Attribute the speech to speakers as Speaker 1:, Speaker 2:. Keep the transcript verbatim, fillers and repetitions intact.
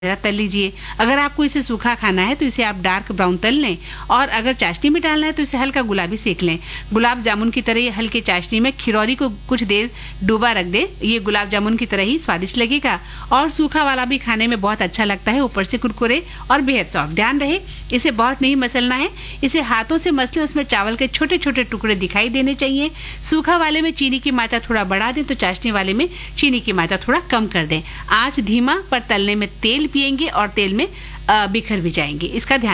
Speaker 1: तल लीजिए। अगर आपको इसे सूखा खाना है तो इसे आप डार्क ब्राउन तल लें, और अगर चाशनी में डालना है तो इसे हल्का गुलाबी सेक लें। गुलाब जामुन की तरह ये हल्के चाशनी में खिरौरी को कुछ देर डूबा रख दें। ये गुलाब जामुन की तरह ही स्वादिष्ट लगेगा और सूखा वाला भी खाने में बहुत अच्छा लगता है, ऊपर से कुरकुरे और बेहद सॉफ्ट। ध्यान रहे इसे बहुत नहीं मसलना है, इसे हाथों से मसलें, उसमें चावल के छोटे छोटे टुकड़े दिखाई देने चाहिए। सूखा वाले में चीनी की मात्रा थोड़ा बढ़ा दें तो चाशनी वाले में चीनी की मात्रा थोड़ा कम कर दें। आंच धीमा पर तलने में तेल पिएंगे और तेल में बिखर भी जाएंगे, इसका ध्यान